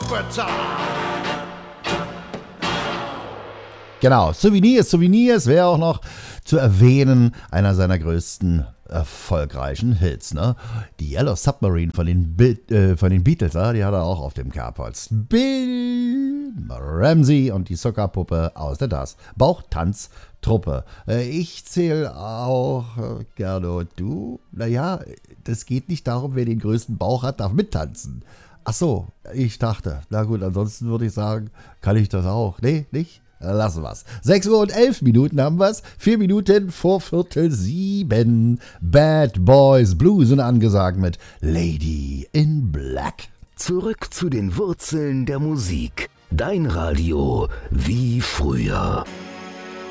bezahlen. Genau, Souvenirs wäre auch noch zu erwähnen, einer seiner größten erfolgreichen Hits, ne? Die Yellow Submarine von den Beatles, die hat er auch auf dem Kerbholz. Bill Ramsey und die Zuckerpuppe aus der Bauchtanztruppe. Ich zähle auch, Gerdo, du? Naja, das geht nicht darum, wer den größten Bauch hat, darf mittanzen. Ach so, ich dachte, na gut, ansonsten würde ich sagen, kann ich das auch. Nee, nicht? Lassen wir's. 6 Uhr und 11 Minuten haben wir's. 4 Minuten vor 6:45. Bad Boys Blues sind angesagt mit Lady in Black. Zurück zu den Wurzeln der Musik. Dein Radio wie früher.